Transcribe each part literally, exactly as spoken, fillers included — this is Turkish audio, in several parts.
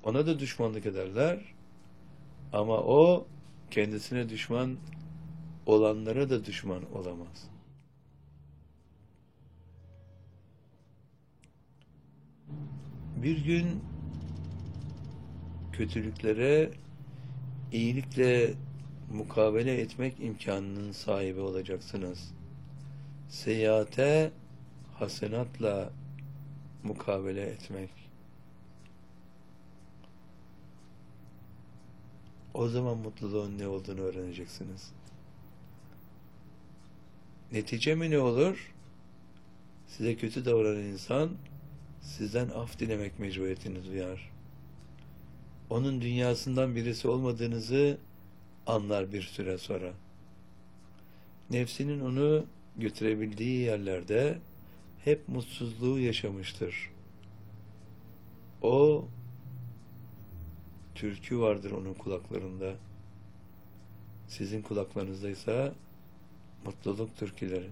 Ona da düşmanlık ederler ama o kendisine düşman olanlara da düşman olamaz. Bir gün kötülüklere iyilikle mukabele etmek imkanının sahibi olacaksınız. Seyyiate hasenatla mukabele etmek. O zaman mutluluğun ne olduğunu öğreneceksiniz. Netice mi ne olur? Size kötü davranan insan sizden af dilemek mecburiyetini duyar. Onun dünyasından birisi olmadığınızı anlar bir süre sonra. Nefsinin onu götürebildiği yerlerde hep mutsuzluğu yaşamıştır. O türkü vardır onun kulaklarında. Sizin kulaklarınızdaysa mutluluk türküleri.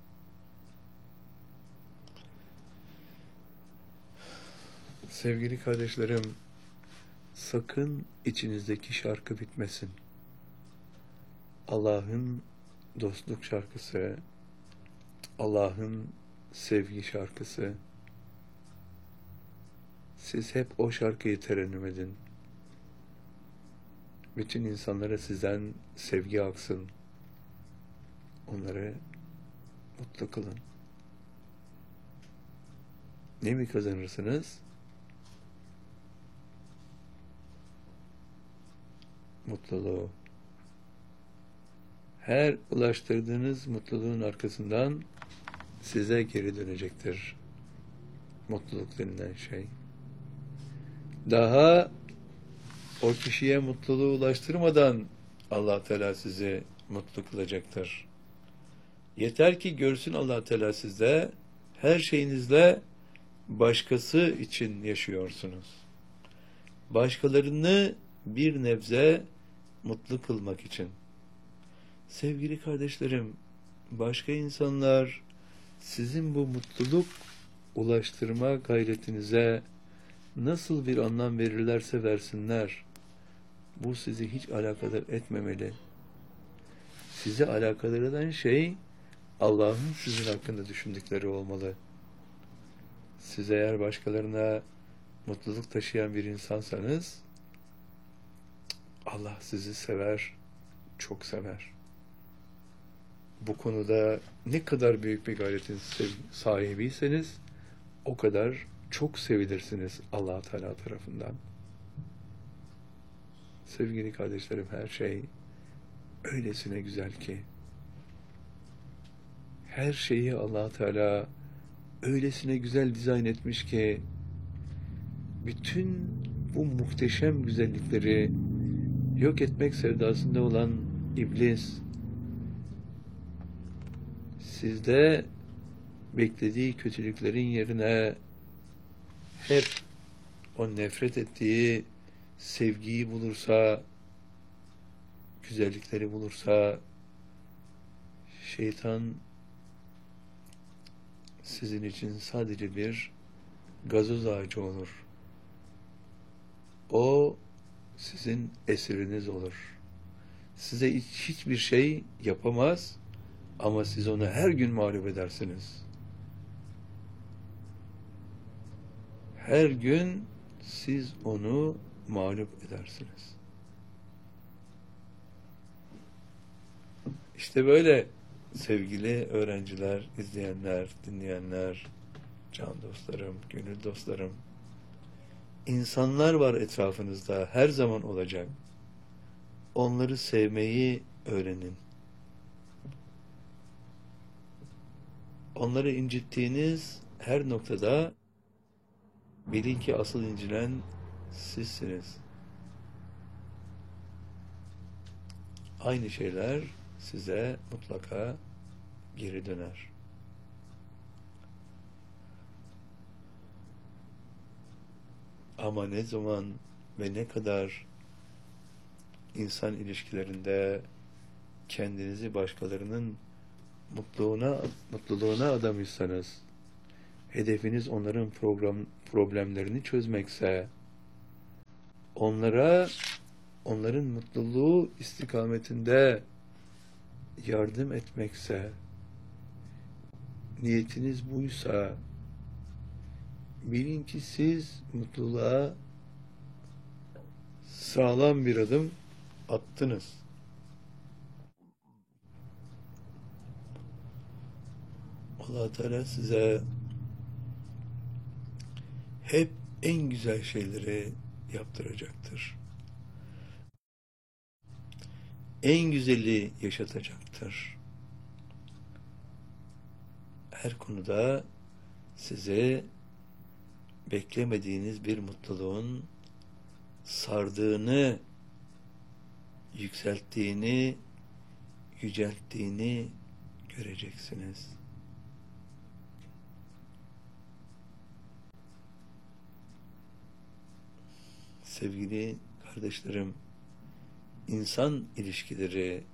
Sevgili kardeşlerim, sakın içinizdeki şarkı bitmesin. Allah'ın dostluk şarkısı, Allah'ın sevgi şarkısı. Siz hep o şarkıyı terennüm edin. Bütün insanlara sizden sevgi aksın. Onları mutlu kılın. Ne mi kazanırsınız? Mutluluğu. Her ulaştırdığınız mutluluğun arkasından size geri dönecektir. Mutluluk denilen şey. Daha o kişiye mutluluğu ulaştırmadan Allah Teala sizi mutlu kılacaktır. Yeter ki görsün Allah Teala sizde her şeyinizle başkası için yaşıyorsunuz. Başkalarını bir nebze mutlu kılmak için. Sevgili kardeşlerim, başka insanlar sizin bu mutluluk ulaştırma gayretinize nasıl bir anlam verirlerse versinler, bu sizi hiç alakadar etmemeli. Sizi alakadar eden şey Allah'ın sizin hakkında düşündükleri olmalı. Siz eğer başkalarına mutluluk taşıyan bir insansanız, Allah sizi sever, çok sever. Bu konuda ne kadar büyük bir gayretin sahibiyseniz, o kadar çok sevilirsiniz Allah Teala tarafından. Sevgili kardeşlerim, her şey öylesine güzel ki, her şeyi Allah Teala öylesine güzel dizayn etmiş ki, bütün bu muhteşem güzellikleri yok etmek sevdasında olan iblis, sizde beklediği kötülüklerin yerine hep o nefret ettiği sevgiyi bulursa, güzellikleri bulursa, şeytan sizin için sadece bir gazoz ağacı olur. O sizin esiriniz olur. Size hiç, hiçbir şey yapamaz ama siz onu her gün mağlup edersiniz. Her gün siz onu mağlup edersiniz. İşte böyle sevgili öğrenciler, izleyenler, dinleyenler, can dostlarım, gönül dostlarım, insanlar var etrafınızda, her zaman olacak. Onları sevmeyi öğrenin. Onları incittiğiniz her noktada bilin ki asıl incinen sizsiniz. Aynı şeyler size mutlaka geri döner. Ama ne zaman ve ne kadar insan ilişkilerinde kendinizi başkalarının mutluluğuna, mutluluğuna adamışsanız, hedefiniz onların program, problemlerini çözmekse, onlara onların mutluluğu istikametinde yardım etmekse, niyetiniz buysa, bilin ki siz mutluluğa sağlam bir adım attınız. Allah Teala size hep en güzel şeyleri yaptıracaktır. En güzeli yaşatacaktır. Her konuda size beklemediğiniz bir mutluluğun sardığını, yükselttiğini, yücelttiğini göreceksiniz. Sevgili kardeşlerim, insan ilişkileri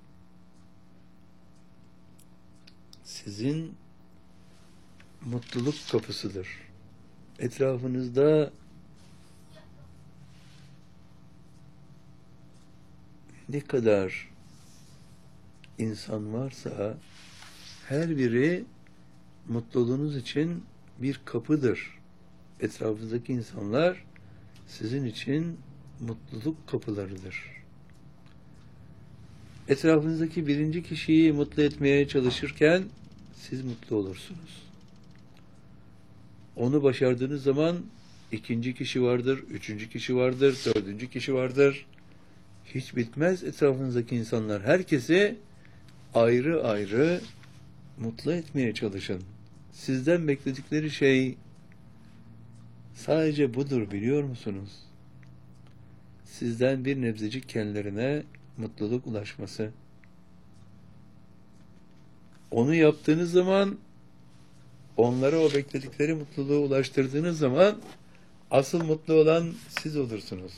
sizin mutluluk kapısıdır. Etrafınızda ne kadar insan varsa her biri mutluluğunuz için bir kapıdır. Etrafınızdaki insanlar sizin için mutluluk kapılarıdır. Etrafınızdaki birinci kişiyi mutlu etmeye çalışırken siz mutlu olursunuz. Onu başardığınız zaman ikinci kişi vardır, üçüncü kişi vardır, dördüncü kişi vardır. Hiç bitmez etrafınızdaki insanlar. Herkesi ayrı ayrı mutlu etmeye çalışın. Sizden bekledikleri şey sadece budur, biliyor musunuz? Sizden bir nebzecik kendilerine mutluluk ulaşması. Onu yaptığınız zaman, onlara o bekledikleri mutluluğu ulaştırdığınız zaman asıl mutlu olan siz olursunuz.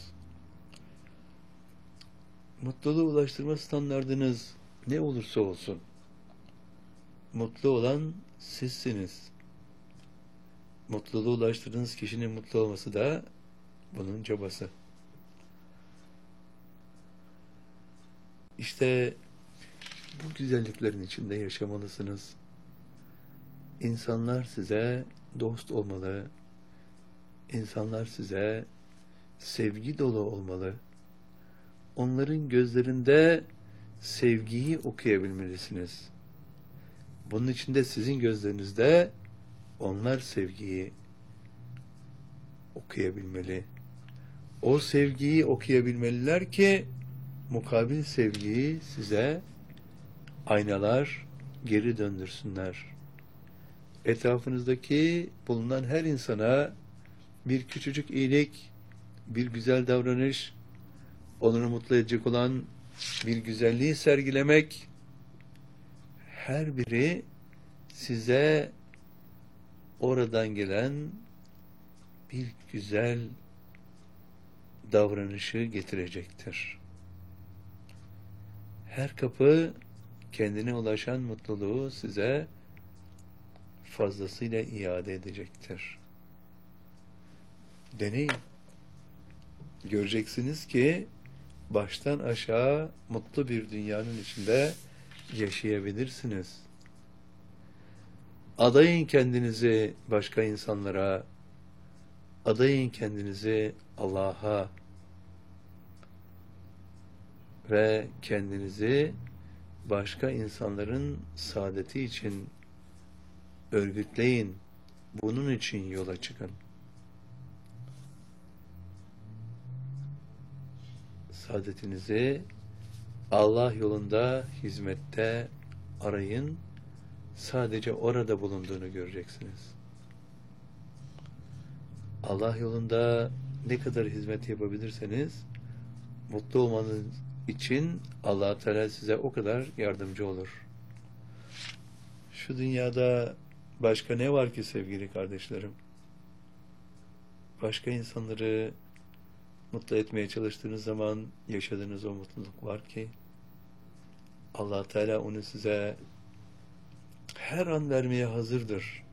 Mutluluğu ulaştırma standardınız ne olursa olsun, mutlu olan sizsiniz. Mutluluğu ulaştırdığınız kişinin mutlu olması da bunun çabası. İşte bu güzelliklerin içinde yaşamalısınız. İnsanlar size dost olmalı. İnsanlar size sevgi dolu olmalı. Onların gözlerinde sevgiyi okuyabilmelisiniz. Bunun için de sizin gözlerinizde onlar sevgiyi okuyabilmeli. O sevgiyi okuyabilmeliler ki mukabil sevgiyi size aynalar geri döndürsünler. Etrafınızdaki bulunan her insana bir küçücük iyilik, bir güzel davranış, onları mutlu edecek olan bir güzelliği sergilemek, her biri size oradan gelen bir güzel davranışı getirecektir. Her kapı kendine ulaşan mutluluğu size fazlasıyla iade edecektir. Deneyin. Göreceksiniz ki baştan aşağı mutlu bir dünyanın içinde yaşayabilirsiniz. Adayın kendinizi başka insanlara, adayın kendinizi Allah'a ve kendinizi başka insanların saadeti için örgütleyin. Bunun için yola çıkın. Saadetinizi Allah yolunda hizmette arayın. Sadece orada bulunduğunu göreceksiniz. Allah yolunda ne kadar hizmet yapabilirseniz mutlu olmanız için Allah Teala size o kadar yardımcı olur. Şu dünyada başka ne var ki sevgili kardeşlerim? Başka insanları mutlu etmeye çalıştığınız zaman yaşadığınız o mutluluk var ki Allah Teala onu size her an vermeye hazırdır.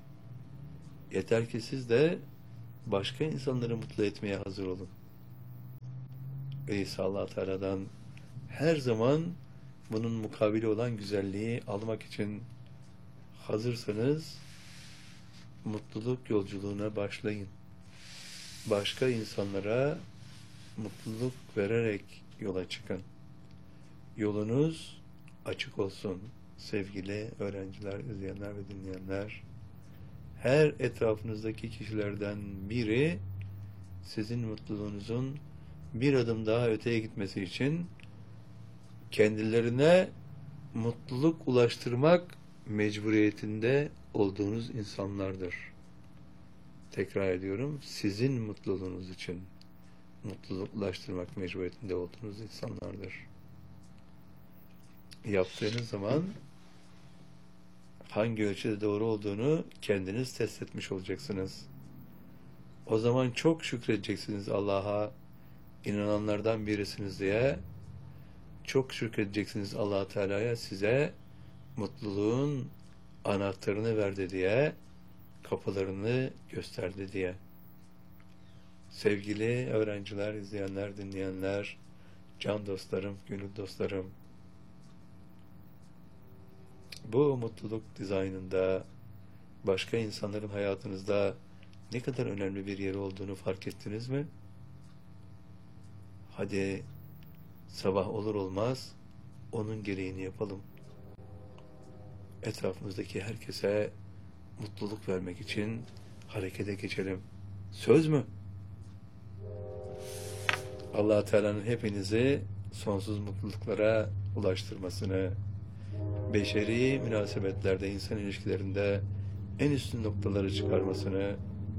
Yeter ki siz de başka insanları mutlu etmeye hazır olun. ve İsa Allah Teala'dan her zaman bunun mukabili olan güzelliği almak için hazırsanız mutluluk yolculuğuna başlayın. Başka insanlara mutluluk vererek yola çıkın. Yolunuz açık olsun sevgili öğrenciler, izleyenler ve dinleyenler. Her etrafınızdaki kişilerden biri sizin mutluluğunuzun bir adım daha öteye gitmesi için kendilerine mutluluk ulaştırmak mecburiyetinde olduğunuz insanlardır. Tekrar ediyorum, sizin mutluluğunuz için mutluluk ulaştırmak mecburiyetinde olduğunuz insanlardır. Yaptığınız zaman hangi ölçüde doğru olduğunu kendiniz test etmiş olacaksınız. O zaman çok şükredeceksiniz Allah'a, inananlardan birisiniz diye. Çok şükredeceksiniz Allah Teala'ya, size mutluluğun anahtarını verdi diye, kapılarını gösterdi diye. Sevgili öğrenciler, izleyenler, dinleyenler, can dostlarım, gönül dostlarım, bu mutluluk dizaynında başka insanların hayatınızda ne kadar önemli bir yeri olduğunu fark ettiniz mi? Hadi sabah olur olmaz onun gereğini yapalım. Etrafımızdaki herkese mutluluk vermek için harekete geçelim. Söz mü? Allah Teala'nın hepinizi sonsuz mutluluklara ulaştırmasını, beşeri münasebetlerde, insan ilişkilerinde en üstün noktaları çıkarmasını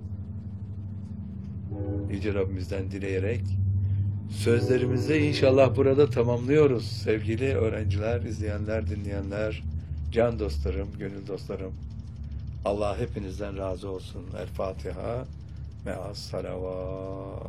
Yüce Rabbimizden dileyerek sözlerimizi inşallah burada tamamlıyoruz. Sevgili öğrenciler, izleyenler, dinleyenler, can dostlarım, gönül dostlarım. Allah hepinizden razı olsun. El Fatiha me'as salavat.